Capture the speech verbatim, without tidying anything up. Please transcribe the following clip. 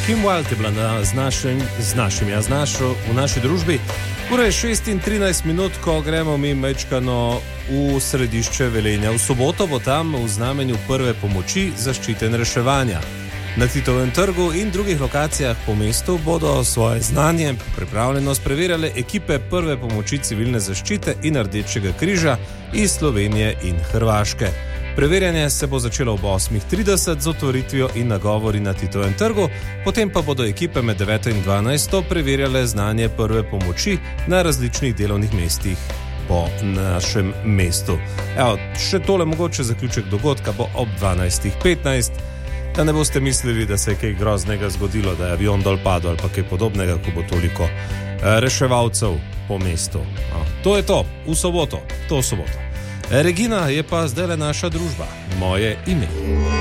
Kim Wilde je bila na, z našim, z našim, ja, z našo, v naši družbi. Ura je šest in trinajst minut, ko gremo mi mečkano v središče Velenja. V soboto bo tam v znamenju prve pomoči, zaščite in reševanja. Na Titovem trgu in drugih lokacijah po mestu bodo svoje znanje in pripravljenost preverjale ekipe prve pomoči civilne zaščite in Rdečega križa iz Slovenije in Hrvaške. Preverjanje se bo začelo ob osmih trideset z otvoritvijo in nagovori na Titovem trgu, potem pa bodo ekipe med deveto in dvanajsto preverjale znanje prve pomoči na različnih delovnih mestih po našem mestu. Evo, še tole mogoče zaključek dogodka bo ob dvanajstih petnajst, da ne boste mislili, da se je kaj groznega zgodilo, da je avion dol padel ali pa kaj podobnega, ko bo toliko reševalcev po mestu. No, to je to, v soboto, to v soboto. Regina je pa zdaj le naša družba, moje ime.